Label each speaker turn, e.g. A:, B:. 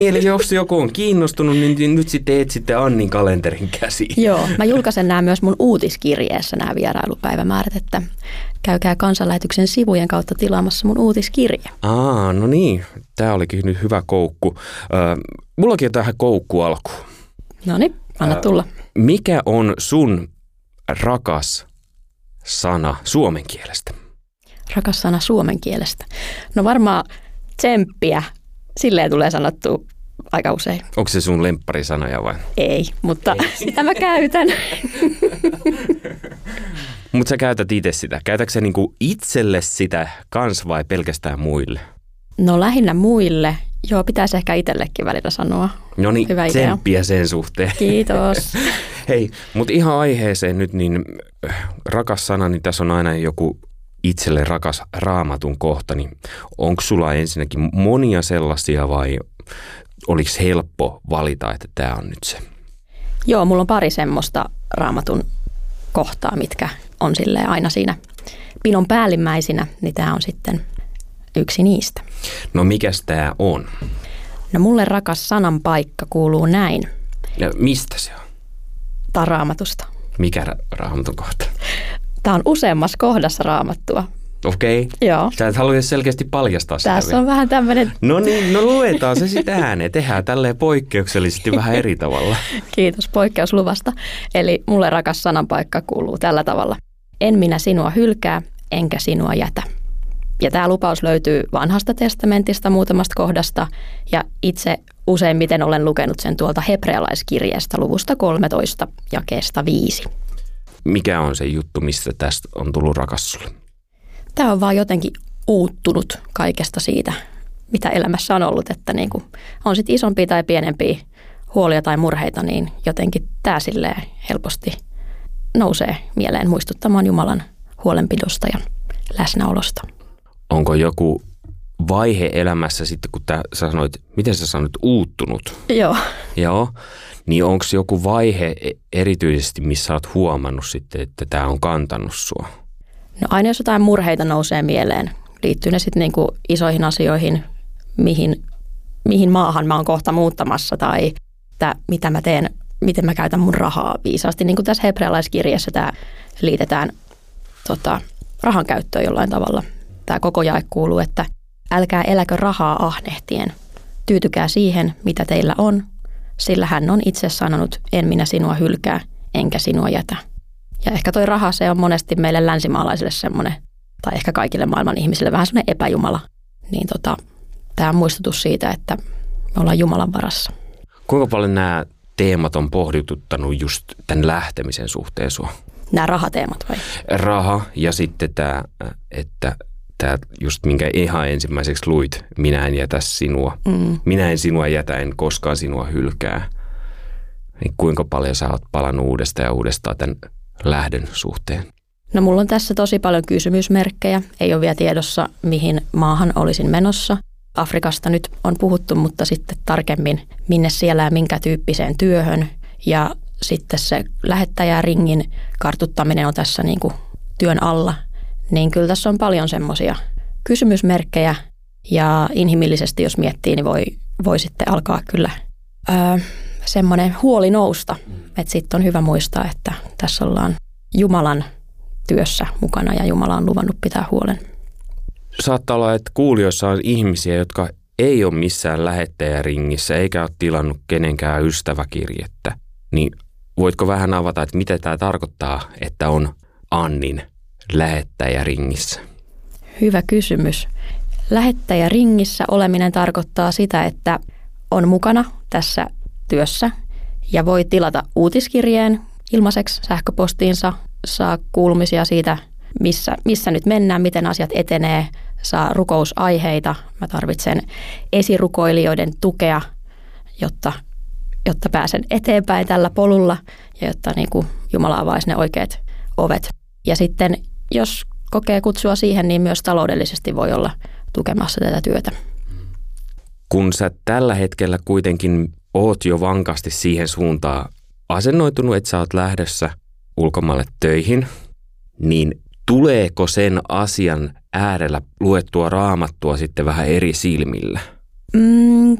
A: Eli jos joku on kiinnostunut, niin nyt sitten etsitte Annin kalenterin käsiin.
B: Joo, mä julkaisen nämä myös mun uutiskirjeessä, nämä vierailupäivämäärät, että käykää Kansanlähetyksen sivujen kautta tilaamassa mun uutiskirje.
A: No niin, tää olikin nyt hyvä koukku. Mullakin on tähän koukku alkuun.
B: Noniin, anna tulla.
A: Mikä on sun rakas sana suomen kielestä?
B: Rakas sana suomen kielestä. No varmaan tsemppiä. Silleen tulee sanottua aika usein.
A: Onko se sun lempparisanoja vai?
B: Ei, mutta sitä mä käytän.
A: Mutta sä käytät itse sitä. Käytätkö sä niinku itselle sitä kans vai pelkästään muille?
B: No lähinnä muille. Joo, pitäisi ehkä itsellekin välillä sanoa.
A: No niin, tsemppiä sen suhteen.
B: Kiitos.
A: Hei, mutta ihan aiheeseen nyt, niin rakas sana, niin tässä on aina joku itselle rakas Raamatun kohta, niin onko sulla ensinnäkin monia sellaisia vai oliko helppo valita, että tämä on nyt se?
B: Joo, mulla on pari semmoista Raamatun kohtaa, mitkä on silleen aina siinä pinon päällimmäisinä, niin tämä on sitten yksi niistä.
A: No mikäs tämä on?
B: No mulle rakas sanan paikka kuuluu näin.
A: Ja mistä se on?
B: Tämä on Raamatusta.
A: Mikä Raamatun kohta?
B: Tämä on useammassa kohdassa Raamattua.
A: Okei.
B: Joo.
A: Sä et halua selkeästi paljastaa sitä.
B: Tässä on vähän tämmöinen...
A: No niin, no luetaan se sitten ääneen. Tehdään tälleen poikkeuksellisesti vähän eri tavalla.
B: Kiitos poikkeusluvasta. Eli mulle rakas sananpaikka kuuluu tällä tavalla. En minä sinua hylkää, enkä sinua jätä. Ja tämä lupaus löytyy Vanhasta testamentista muutamasta kohdasta. Ja itse useimmiten olen lukenut sen tuolta hebrealaiskirjeestä luvusta 13 jakeesta 5. Mikä
A: on se juttu, mistä tästä on tullut rakas sulle?
B: Tämä on vaan jotenkin uuttunut kaikesta siitä, mitä elämässä on ollut, että niin kuin on sitten isompia tai pienempiä huolia tai murheita, niin jotenkin tämä silleen helposti nousee mieleen muistuttamaan Jumalan huolenpidosta ja läsnäolosta.
A: Onko joku vaihe elämässä sitten, kun sä sanoit, miten sä sanoit, uuttunut?
B: Joo.
A: Joo. Niin onko joku vaihe erityisesti, missä olet huomannut sitten, että tämä on kantanut sua?
B: No aina jos jotain murheita nousee mieleen, liittyy ne sitten niinku isoihin asioihin, mihin maahan mä oon kohta muuttamassa tai mitä mä teen, miten mä käytän mun rahaa viisaasti. Niin kuin tässä hebrealaiskirjassa tämä liitetään rahan käyttöön jollain tavalla. Tämä koko jae kuuluu, että älkää eläkö rahaa ahnehtien. Tyytykää siihen, mitä teillä on, sillä hän on itse sanonut, en minä sinua hylkää, enkä sinua jätä. Ja ehkä toi raha, se on monesti meille länsimaalaisille semmoinen, tai ehkä kaikille maailman ihmisille vähän semmoinen epäjumala. Niin tämä on muistutus siitä, että me ollaan Jumalan varassa.
A: Kuinka paljon nämä teemat on pohdituttanut just tämän lähtemisen suhteen sua?
B: Nämä rahateemat vai?
A: Raha ja sitten tämä, että tämä just minkä ihan ensimmäiseksi luit, minä en jätä sinua. Minä en sinua jätä, en koskaan sinua hylkää. Niin kuinka paljon sä oot palannut uudestaan ja uudestaan tämän lähdön suhteen?
B: No mulla on tässä tosi paljon kysymysmerkkejä. Ei ole vielä tiedossa, mihin maahan olisin menossa. Afrikasta nyt on puhuttu, mutta sitten tarkemmin, minne siellä ja minkä tyyppiseen työhön. Ja sitten se lähettäjäringin kartuttaminen on tässä niin kuin työn alla. Niin kyllä tässä on paljon semmoisia kysymysmerkkejä. Ja inhimillisesti, jos miettii, niin voi sitten alkaa kyllä semmoinen huoli nousta. Että sitten on hyvä muistaa, että tässä ollaan Jumalan työssä mukana ja Jumala on luvannut pitää huolen.
A: Saattaa olla, että kuulijoissa on ihmisiä, jotka ei ole missään lähettäjäringissä eikä ole tilannut kenenkään ystäväkirjettä. Niin voitko vähän avata, että mitä tämä tarkoittaa, että on Annin lähettäjäringissä?
B: Hyvä kysymys. Lähettäjäringissä oleminen tarkoittaa sitä, että on mukana tässä työssä ja voi tilata uutiskirjeen ilmaiseksi sähköpostiinsa, saa kuulumisia siitä, missä nyt mennään, miten asiat etenee, saa rukousaiheita. Mä tarvitsen esirukoilijoiden tukea, jotta pääsen eteenpäin tällä polulla ja jotta niin kuin Jumala avaisi ne oikeat ovet. Ja sitten jos kokee kutsua siihen, niin myös taloudellisesti voi olla tukemassa tätä työtä.
A: Kun sä tällä hetkellä kuitenkin oot jo vankasti siihen suuntaan asennoitunut, että sä oot lähdössä ulkomaille töihin, niin tuleeko sen asian äärellä luettua Raamattua sitten vähän eri silmillä?